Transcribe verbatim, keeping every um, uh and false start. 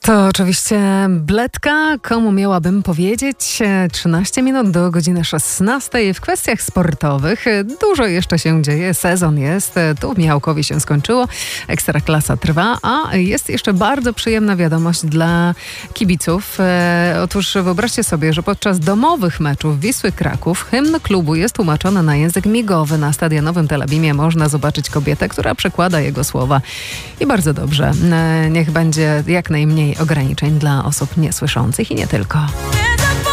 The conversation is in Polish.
To oczywiście Bledka. Komu miałabym powiedzieć? trzynaście minut do godziny szesnastej. W kwestiach sportowych dużo jeszcze się dzieje. Sezon jest. Tu w Michałkowie się skończyło. Ekstraklasa trwa, a jest jeszcze bardzo przyjemna wiadomość dla kibiców. E, otóż wyobraźcie sobie, że podczas domowych meczów Wisły Kraków hymn klubu jest tłumaczony na język migowy. Na stadionowym Tel Abimie można zobaczyć kobietę, która przekłada jego słowa. I bardzo dobrze. E, niech będzie jak najmniej ograniczeń dla osób niesłyszących i nie tylko.